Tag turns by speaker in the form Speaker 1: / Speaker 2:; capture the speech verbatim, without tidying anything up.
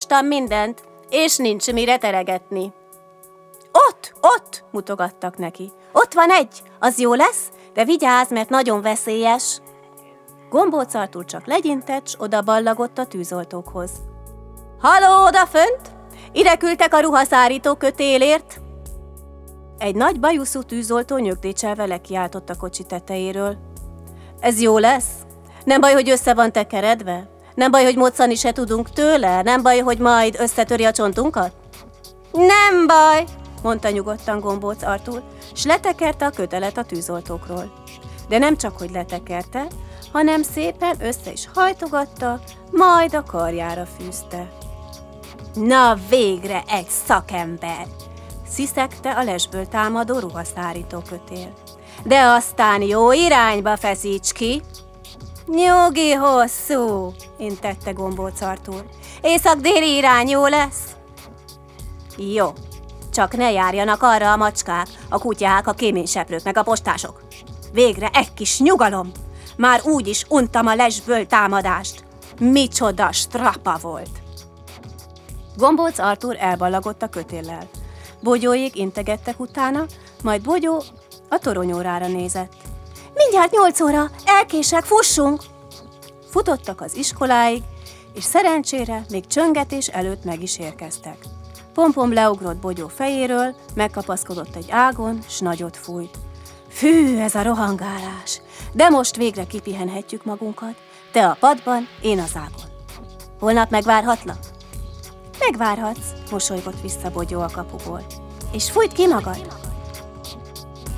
Speaker 1: Elolvastam mindent, és nincs mire teregetni. Ott, ott, mutogattak neki. Ott van egy, az jó lesz, de vigyázz, mert nagyon veszélyes. Gombóc Artúr csak legyintett, s oda ballagott a tűzoltókhoz. Halló, odafönt! Ide küldtek a ruhaszárító kötélért! Egy nagy bajuszú tűzoltó nyögdécselve lekiáltott a kocsi tetejéről. Ez jó lesz? Nem baj, hogy össze van tekeredve? Nem baj, hogy moccani se tudunk tőle? Nem baj, hogy majd összetöri a csontunkat? Nem baj, mondta nyugodtan Gombóc Artúr, s letekerte a kötelet a tűzoltókról. De nem csak, hogy letekerte, hanem szépen össze is hajtogatta, majd a karjára fűzte. Na végre egy szakember! Sziszegte a lesből támadó ruhaszárító kötél. De aztán jó irányba feszíts ki! Nyugi hosszú, intette Gombóc Artúr. Észak-déli irány jó lesz? Jó, csak ne járjanak arra a macskák, a kutyák, a kéményseprők, meg a postások. Végre egy kis nyugalom! Már úgy is untam a lesből támadást. Micsoda strapa volt! Gombóc Artúr elballagott a kötéllel. Bogyóék integettek utána, majd Bogyó a toronyórára nézett. Mindjárt nyolc óra, elkések, fussunk! Futottak az iskoláig, és szerencsére még csöngetés előtt meg is érkeztek. Pompom leugrott Bogyó fejéről, megkapaszkodott egy ágon, s nagyot fújt. Fű, ez a rohangálás! De most végre kipihenhetjük magunkat, te a padban, én az ágon. Holnap megvárhatlak? Megvárhatsz, mosolygott vissza Bogyó a kapuból. És fújt ki magad!